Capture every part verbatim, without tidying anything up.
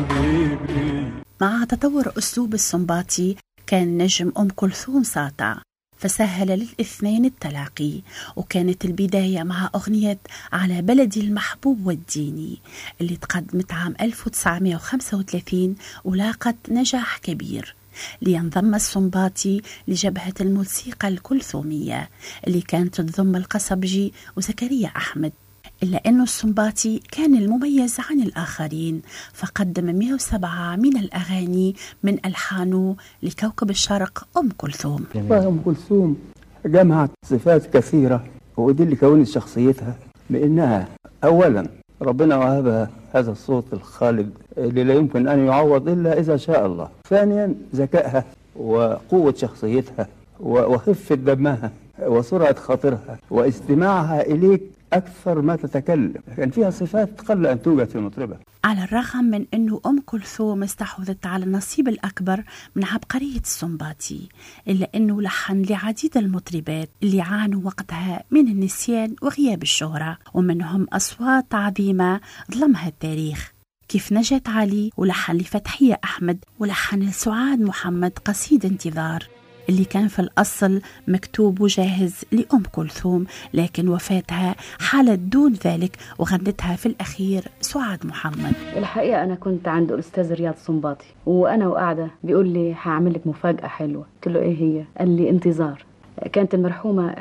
حبيبي. مع تطور أسلوب السنباطي كان نجم أم كلثوم ساطع، فسهل للاثنين التلاقي، وكانت البداية مع أغنية على بلدي المحبوب والديني اللي تقدمت عام ألف وتسعمائة وخمسة وثلاثين ولاقت نجاح كبير، لينضم السنباطي لجبهة الموسيقى الكلثومية اللي كانت تضم القصبجي وزكريا أحمد. إلا أنه السنباطي كان المميز عن الآخرين، فقدم مئة وسبعة من الأغاني من ألحانه لكوكب الشرق أم كلثوم. أم كلثوم جمعت صفات كثيرة، ودي اللي كونت شخصيتها، بأنها أولا ربنا وهبها هذا الصوت الخالد اللي لا يمكن أن يعوض إلا إذا شاء الله. ثانيا ذكائها وقوة شخصيتها وخفة دمها وسرعة خاطرها واستماعها إليك أكثر ما تتكلم، كان فيها صفات قل أن توجد في المطربة. على الرغم من أنه أم كلثوم استحوذت على النصيب الأكبر من عبقرية السنباطي، إلا أنه لحن لعديد المطربات اللي عانوا وقتها من النسيان وغياب الشهرة، ومنهم أصوات عظيمة ظلمها التاريخ كيف نجاة علي، ولحن لفتحية أحمد، ولحن لسعاد محمد قصيدة انتظار اللي كان في الأصل مكتوب وجاهز لأم كلثوم، لكن وفاتها حالت دون ذلك وغنتها في الأخير سعاد محمد. الحقيقة أنا كنت عند الأستاذ رياض السنباطي وأنا وقاعدة بيقول لي هعمل لك مفاجأة حلوة. قلت له إيه هي؟ قال لي انتظار. كانت المرحومة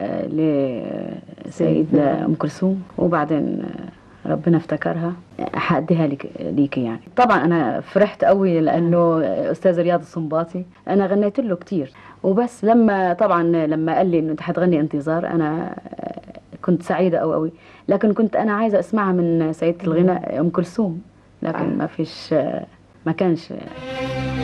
لسيدة أم كلثوم وبعدين ربنا افتكرها، هأديها لك ليكي يعني. طبعا أنا فرحت قوي لأنه أستاذ رياض السنباطي أنا غنيت له كتير، وبس لما طبعا لما قال لي إنه أنت هتغني انتظار أنا كنت سعيدة قوي قوي، لكن كنت أنا عايزة أسمعها من سيدة الغناء أم كلثوم، لكن ما فيش ما كانش